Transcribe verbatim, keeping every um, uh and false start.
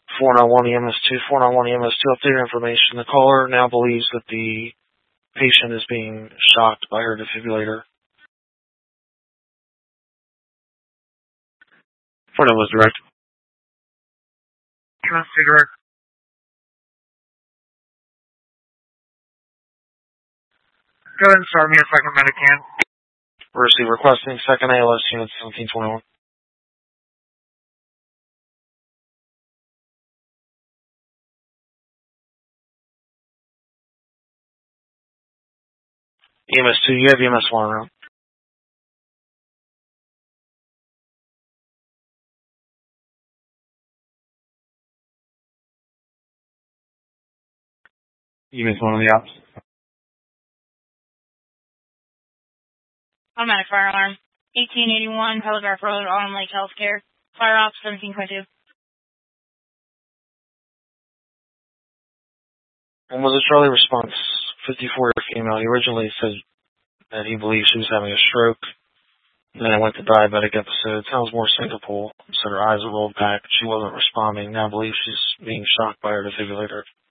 four nine one E M S two, four nine one E M S two, updated information. The caller now believes that the patient is being shocked by her defibrillator. four nine one was direct. E M S two direct. Go ahead and start me a second Medican. Receive requesting second A L S unit seventeen twenty-one. E M S two, you have E M S one around. E M S one on the ops. Automatic fire alarm. eighteen eighty-one Telegraph Road, Autumn Lake Healthcare. Fire ops seventeen twenty-two. And was a Charlie response, fifty-four-year female. He originally said that he believed she was having a stroke. Then it went to diabetic episode. Sounds more syncopal. Said her eyes were rolled back. She wasn't responding. Now believes she's being shocked by her defibrillator.